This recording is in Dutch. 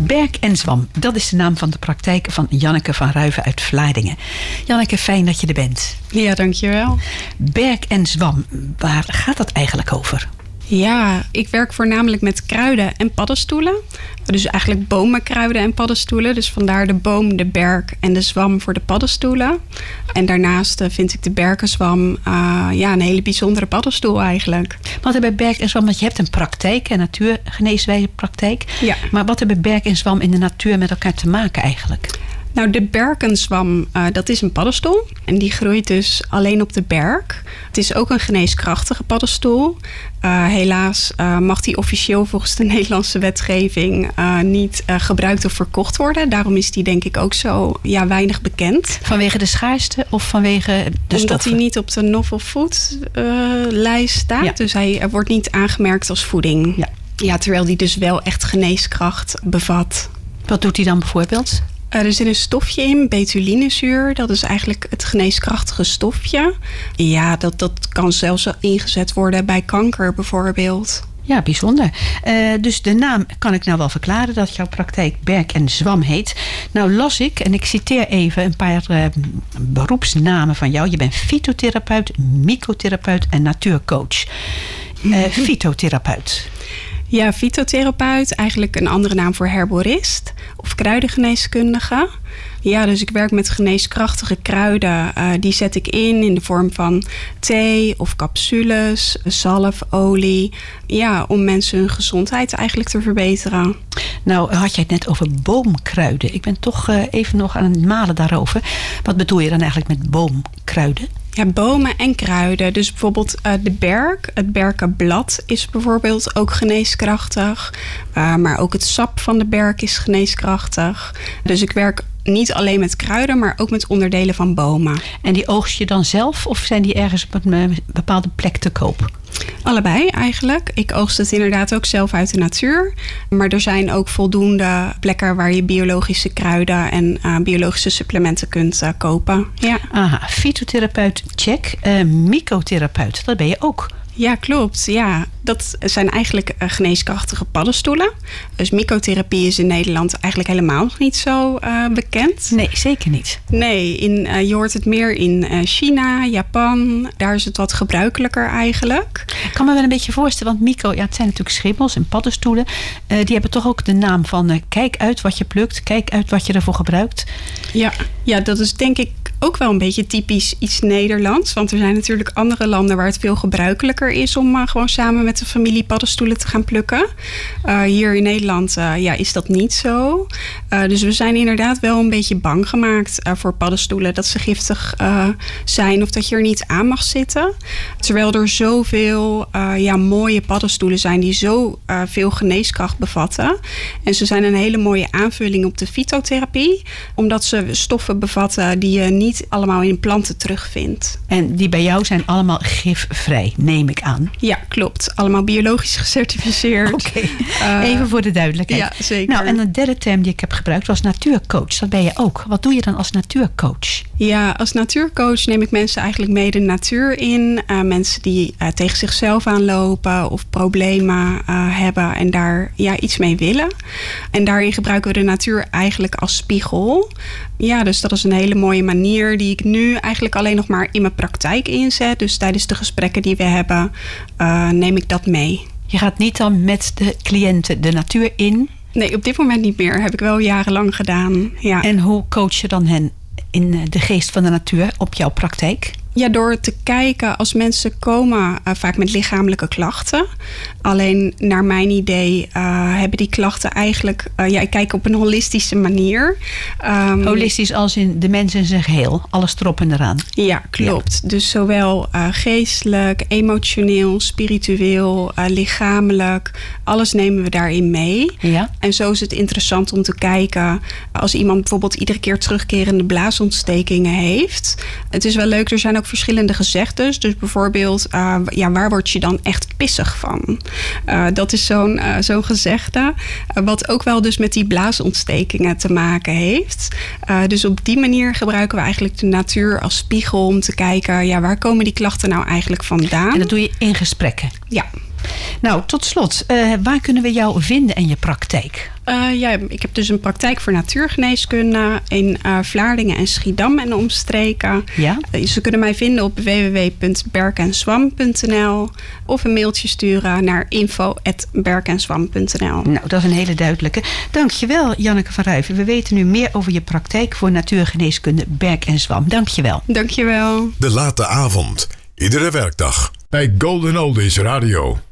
Berk en Zwam, dat is de naam van de praktijk van Janneke van Ruiven uit Vlaardingen. Janneke, fijn dat je er bent. Ja, dankjewel. Berk en Zwam, waar gaat dat eigenlijk over? Ja, ik werk voornamelijk met kruiden en paddenstoelen. Dus eigenlijk bomen, kruiden en paddenstoelen. Dus vandaar de boom, de berk en de zwam voor de paddenstoelen. En daarnaast vind ik de berkenzwam een hele bijzondere paddenstoel eigenlijk. Wat hebben Berk en Zwam, want je hebt een praktijk, een natuurgeneeswijzepraktijk. Ja. Maar wat hebben Berk en Zwam in de natuur met elkaar te maken eigenlijk? Nou, de berkenzwam, dat is een paddenstoel. En die groeit dus alleen op de berk. Het is ook een geneeskrachtige paddenstoel. Helaas mag die officieel volgens de Nederlandse wetgeving niet gebruikt of verkocht worden. Daarom is die denk ik ook zo weinig bekend. Vanwege de schaarste of vanwege de stoffen? Omdat hij niet op de novel food lijst staat. Ja. Dus hij wordt niet aangemerkt als voeding. Ja, terwijl die dus wel echt geneeskracht bevat. Wat doet hij dan bijvoorbeeld? Er zit een stofje in, betulinezuur. Dat is eigenlijk het geneeskrachtige stofje. Ja, dat kan zelfs ingezet worden bij kanker bijvoorbeeld. Ja, bijzonder. Dus de naam kan ik nou wel verklaren dat jouw praktijk Berk en Zwam heet. Nou las ik, en ik citeer even een paar beroepsnamen van jou. Je bent fytotherapeut, mycotherapeut en natuurcoach. Fytotherapeut. Ja, fytotherapeut, eigenlijk een andere naam voor herborist of kruidengeneeskundige. Ja, dus ik werk met geneeskrachtige kruiden. Die zet ik in de vorm van thee of capsules, zalf, olie. Ja, om mensen hun gezondheid eigenlijk te verbeteren. Nou, had jij het net over boomkruiden. Ik ben toch even nog aan het malen daarover. Wat bedoel je dan eigenlijk met boomkruiden? Ja, bomen en kruiden. Dus bijvoorbeeld de berk. Het berkenblad is bijvoorbeeld ook geneeskrachtig. Maar ook het sap van de berk is geneeskrachtig. Dus ik werk niet alleen met kruiden, maar ook met onderdelen van bomen. En die oogst je dan zelf of zijn die ergens op een bepaalde plek te koop? Allebei eigenlijk. Ik oogst het inderdaad ook zelf uit de natuur. Maar er zijn ook voldoende plekken waar je biologische kruiden en biologische supplementen kunt kopen. Ja. Aha, fytotherapeut, check. Mycotherapeut, dat ben je ook. Ja, klopt. Ja, dat zijn eigenlijk geneeskrachtige paddenstoelen. Dus mycotherapie is in Nederland eigenlijk helemaal nog niet zo bekend. Nee, zeker niet. Nee, je hoort het meer in China, Japan. Daar is het wat gebruikelijker eigenlijk. Ik kan me wel een beetje voorstellen, want myco, het zijn natuurlijk schimmels en paddenstoelen. Die hebben toch ook de naam van kijk uit wat je plukt, kijk uit wat je ervoor gebruikt. Ja, dat is denk ik ook wel een beetje typisch iets Nederlands. Want er zijn natuurlijk andere landen waar het veel gebruikelijker is om gewoon samen met de familie paddenstoelen te gaan plukken. Hier in Nederland is dat niet zo. Dus we zijn inderdaad wel een beetje bang gemaakt voor paddenstoelen. Dat ze giftig zijn of dat je er niet aan mag zitten. Terwijl er zoveel mooie paddenstoelen zijn die zo veel geneeskracht bevatten. En ze zijn een hele mooie aanvulling op de fytotherapie. Omdat ze stoffen bevatten die je niet allemaal in planten terugvindt. En die bij jou zijn allemaal gifvrij, neem ik aan. Ja, klopt. Allemaal biologisch gecertificeerd. Oké. Even voor de duidelijkheid. Ja, zeker. Nou, en de derde term die ik heb gebruikt was natuurcoach. Dat ben je ook. Wat doe je dan als natuurcoach? Ja, als natuurcoach neem ik mensen eigenlijk mee de natuur in. Mensen die tegen zichzelf aanlopen of problemen hebben en daar iets mee willen. En daarin gebruiken we de natuur eigenlijk als spiegel. Ja, dus dat is een hele mooie manier die ik nu eigenlijk alleen nog maar in mijn praktijk inzet. Dus tijdens de gesprekken die we hebben, neem ik dat mee. Je gaat niet dan met de cliënten de natuur in? Nee, op dit moment niet meer. Heb ik wel jarenlang gedaan. Ja. En hoe coach je dan hen in de geest van de natuur op jouw praktijk? Ja, door te kijken als mensen komen vaak met lichamelijke klachten. Alleen naar mijn idee hebben die klachten eigenlijk... ik kijk op een holistische manier. Holistisch als in de mens in zijn geheel. Alles erop en eraan. Ja, klopt. Ja. Dus zowel geestelijk, emotioneel, spiritueel, lichamelijk. Alles nemen we daarin mee. Ja. En zo is het interessant om te kijken... als iemand bijvoorbeeld iedere keer terugkerende blaasontstekingen heeft. Het is wel leuk, er zijn ook verschillende gezegdes. Dus bijvoorbeeld, waar word je dan echt pissig van? Dat is zo'n gezegde. Wat ook wel dus met die blaasontstekingen te maken heeft. Dus op die manier gebruiken we eigenlijk de natuur als spiegel om te kijken... waar komen die klachten nou eigenlijk vandaan? En dat doe je in gesprekken? Ja. Nou, tot slot, waar kunnen we jou vinden en je praktijk? Ik heb dus een praktijk voor natuurgeneeskunde in Vlaardingen en Schiedam en omstreken. Ja? Ze kunnen mij vinden op www.berkenzwam.nl of een mailtje sturen naar info@berkenzwam.nl. Nou, dat is een hele duidelijke. Dankjewel, Janneke van Ruiven. We weten nu meer over je praktijk voor natuurgeneeskunde Berk en Zwam. Dankjewel. Dankjewel. De Late Avond. Iedere werkdag bij Golden Oldies Radio.